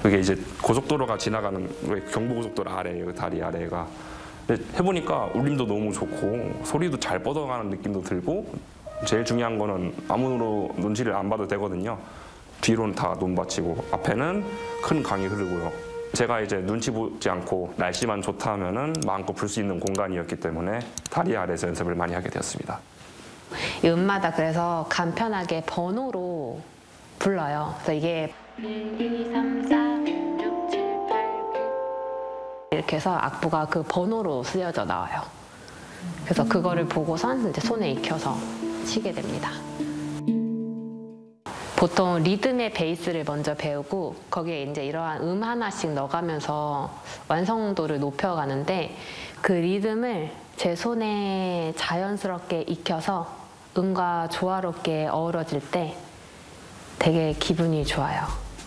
그게 이제 고속도로가 지나가는 경부고속도로 아래예요, 그 다리 아래가. 근데 해보니까 울림도 너무 좋고 소리도 잘 뻗어가는 느낌도 들고 제일 중요한 거는 아무로 눈치를 안 봐도 되거든요. 뒤로는 다 논밭이고 앞에는 큰 강이 흐르고요. 제가 이제 눈치 보지 않고 날씨만 좋다 하면은 마음껏 불 수 있는 공간이었기 때문에 다리 아래에서 연습을 많이 하게 되었습니다. 이 음마다 그래서 간편하게 번호로 불러요. 그래서 이게 1, 2, 3, 4, 5, 6, 7, 8, 9 이렇게 해서 악보가 그 번호로 쓰여져 나와요. 그래서 그거를 보고선 이제 손에 익혀서 치게 됩니다. 보통 리듬의 베이스를 먼저 배우고 거기에 이제 이러한 하나씩 넣어가면서 완성도를 높여가는데 그 리듬을 제 손에 자연스럽게 익혀서 음과 조화롭게 어우러질 때 되게 기분이 좋아요.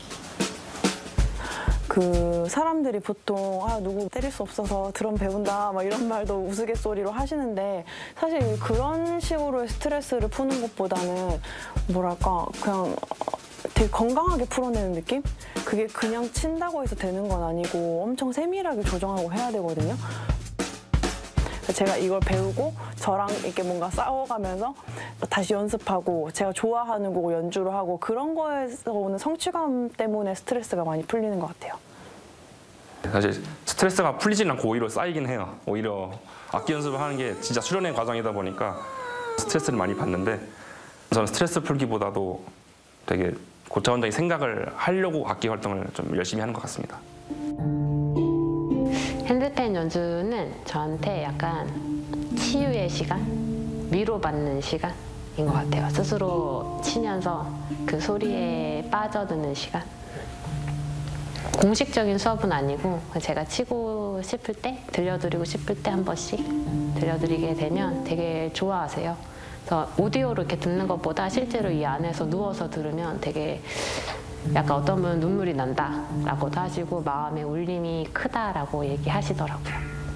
그 사람들이 보통 누구 때릴 수 없어서 드럼 배운다 막 이런 말도 우스갯소리로 하시는데 사실 그런 식으로 스트레스를 푸는 것보다는 뭐랄까 그냥 되게 건강하게 풀어내는 느낌? 그게 그냥 친다고 해서 되는 건 아니고 엄청 세밀하게 조정하고 해야 되거든요. 제가 이걸 배우고 저랑 이렇게 뭔가 싸워가면서 다시 연습하고 제가 좋아하는 곡을 연주를 하고 그런 거에서 오는 성취감 때문에 스트레스가 많이 풀리는 것 같아요. 사실 스트레스가 풀리진 않고 오히려 쌓이긴 해요. 오히려 악기 연습을 하는 게 진짜 수련의 과정이다 보니까 스트레스를 많이 받는데 저는 스트레스 풀기보다도 되게 고차원적인 생각을 하려고 악기 활동을 좀 열심히 하는 것 같습니다. 핸드펜 연주는 저한테 약간 치유의 시간, 위로받는 시간인 것 같아요. 스스로 치면서 그 소리에 빠져드는 시간. 공식적인 수업은 아니고 제가 치고 싶을 때, 들려드리고 싶을 때 한 번씩 들려드리게 되면 되게 좋아하세요. 그래서 오디오로 이렇게 듣는 것보다 실제로 이 안에서 누워서 들으면 되게 약간 어떤 분은 눈물이 난다라고도 하시고 마음의 울림이 크다라고 얘기하시더라고요.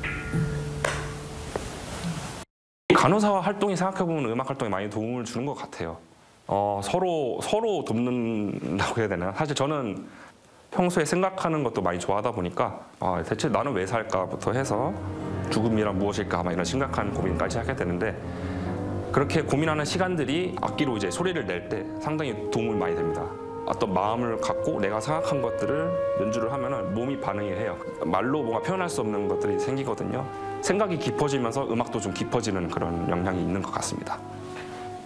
간호사 활동이 생각해보면 음악 활동에 많이 도움을 주는 것 같아요. 서로 돕는다고 해야 되나? 사실 저는 평소에 생각하는 것도 많이 좋아하다 보니까 대체 나는 왜 살까부터 해서 죽음이란 무엇일까 막 이런 심각한 고민까지 하게 되는데 그렇게 고민하는 시간들이 악기로 이제 소리를 낼 때 상당히 도움이 많이 됩니다. 어떤 마음을 갖고 내가 생각한 것들을 연주를 하면은 몸이 반응을 해요. 말로 뭔가 표현할 수 없는 것들이 생기거든요. 생각이 깊어지면서 음악도 좀 깊어지는 그런 영향이 있는 것 같습니다.